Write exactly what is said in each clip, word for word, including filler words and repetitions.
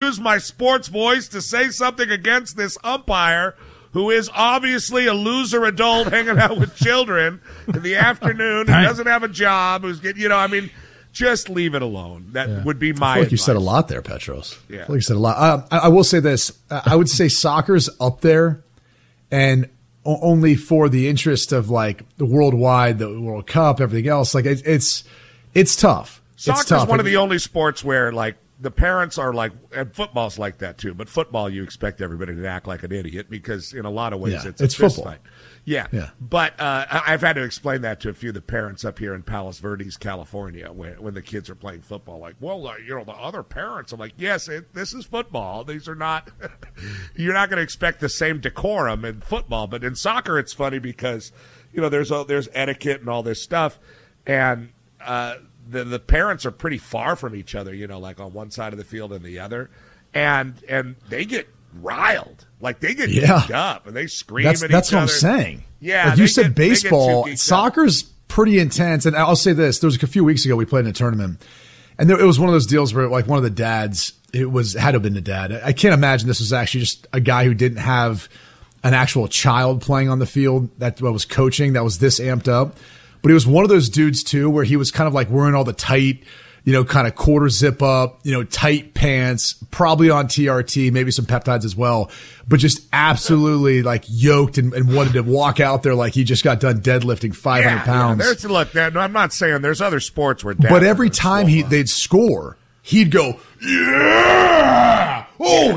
use my sports voice to say something against this umpire who is obviously a loser adult hanging out with children in the afternoon, who doesn't have a job, who's getting, you know, I mean, just leave it alone. That yeah. would be my I feel like advice. You said a lot there, Petros. Yeah. I feel like you said a lot. Uh, I, I will say this. I would say soccer's up there, and o- only for the interest of, like, the worldwide, the World Cup, everything else. Like, it, it's it's tough. Soccer's it's tough. one of the only sports where, like, the parents are like, and football's like that too, but football you expect everybody to act like an idiot because in a lot of ways yeah, it's a it's fist football. fight. Yeah. yeah. But uh, I've had to explain that to a few of the parents up here in Palos Verdes, California, when, when the kids are playing football. Like, well, uh, you know, the other parents. I'm like, yes, it, this is football. These are not, you're not going to expect the same decorum in football. But in soccer, it's funny because, you know, there's, a, there's etiquette and all this stuff. And, uh, The, the parents are pretty far from each other, you know, like on one side of the field and the other, and and they get riled, like they get yeah. beat up and they scream that's, at that's each what other. I'm saying. Yeah, like you get, said baseball, soccer's up. pretty intense, and I'll say this: there was a few weeks ago we played in a tournament, and there, it was one of those deals where like one of the dads, it was had to have been the dad. I can't imagine this was actually just a guy who didn't have an actual child playing on the field that was coaching that was this amped up. But he was one of those dudes, too, where he was kind of like wearing all the tight, you know, kind of quarter zip up, you know, tight pants, probably on T R T, maybe some peptides as well, but just absolutely like yoked and, and wanted to walk out there like he just got done deadlifting five hundred yeah, pounds. Yeah, there's, look, I'm not saying there's other sports where dads but every time he they'd score, he'd go, yeah, oh,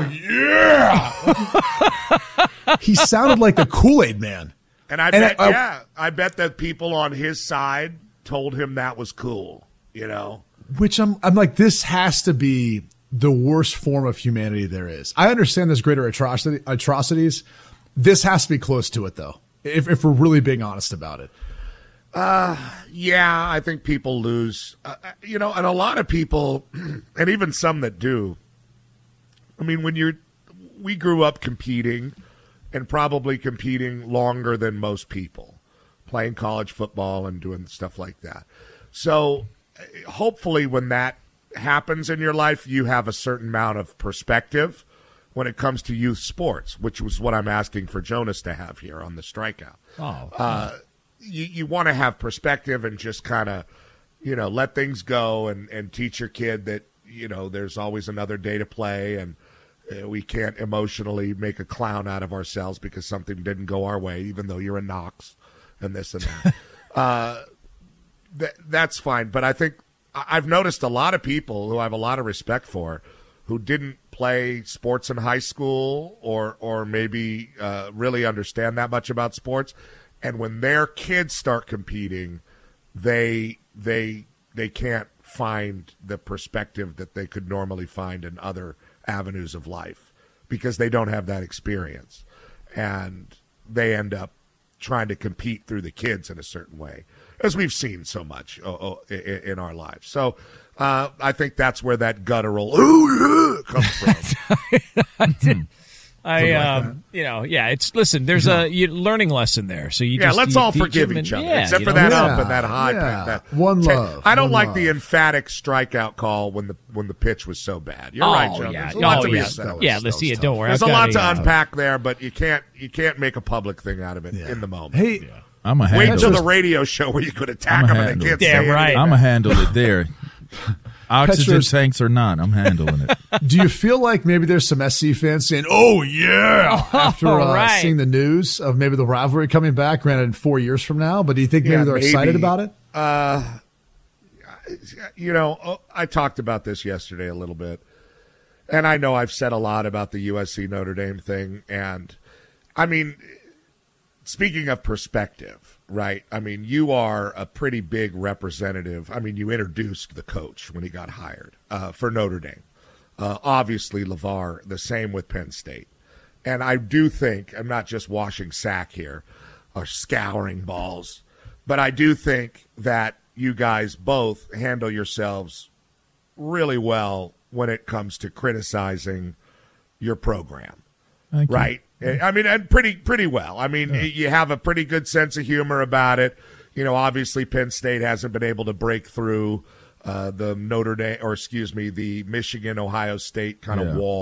yeah. He sounded like the Kool-Aid man. And I and bet, I, I, yeah, I bet that people on his side told him that was cool, you know? Which I'm, I'm like, this has to be the worst form of humanity there is. I understand there's greater atrocity, atrocities. This has to be close to it, though, if, if we're really being honest about it. Uh, yeah, I think people lose, uh, you know, and a lot of people, and even some that do. I mean, when you're, we grew up competing. And probably competing longer than most people, playing college football and doing stuff like that. So hopefully when that happens in your life, you have a certain amount of perspective when it comes to youth sports, which was what I'm asking for Jonas to have here on the Strikeout. Oh, uh, you, you want to have perspective and just kind of, you know, let things go and, and teach your kid that, you know, there's always another day to play and, we can't emotionally make a clown out of ourselves because something didn't go our way, even though you're a Knox and this and that. uh, th- that's fine. But I think I've noticed a lot of people who I have a lot of respect for who didn't play sports in high school or, or maybe uh, really understand that much about sports. And when their kids start competing, they they they can't find the perspective that they could normally find in other avenues of life because they don't have that experience, and they end up trying to compete through the kids in a certain way, as we've seen so much uh, in our lives. So uh, I think that's where that guttural ooh yeah, comes from. I, um, you know, yeah. It's listen. There's a you, learning lesson there. So you yeah, just, let's you all forgive and, each other, yeah, except you for know, that yeah, up and that high. yeah. That, one love. I don't one like love. the emphatic strikeout call when the when the pitch was so bad. You're oh, right, Joe. Yeah, There's a lot oh, to be yeah, upset about. yeah. Let's see it. Don't worry. There's I've a lot got to a, unpack there, but you can't you can't make a public thing out of it Yeah. in the moment. Hey, Yeah. I'm a wait handle. till the radio show where you could attack I'm a them and they handle. can't Damn say right. anything. I'm going to handle it there. Oxygen Petros- tanks or not, I'm handling it. Do you feel like maybe there's some S C fans saying, oh, yeah, after uh, right. seeing the news of maybe the rivalry coming back, granted four years from now, but do you think maybe Yeah, they're maybe. excited about it? Uh, you know, I talked about this yesterday a little bit, and I know I've said a lot about the U S C Notre Dame thing, and I mean, speaking of perspective, right? I mean, you are a pretty big representative. I mean, you introduced the coach when he got hired uh, for Notre Dame. Uh, obviously, LeVar, the same with Penn State. And I do think, I'm not just washing sack here or scouring balls, but I do think that you guys both handle yourselves really well when it comes to criticizing your program. Thank you. Right. I mean, and pretty pretty well. I mean, yeah. You have a pretty good sense of humor about it. You know, obviously Penn State hasn't been able to break through uh, the Notre Dame, or excuse me, the Michigan, Ohio State kind of Yeah. wall.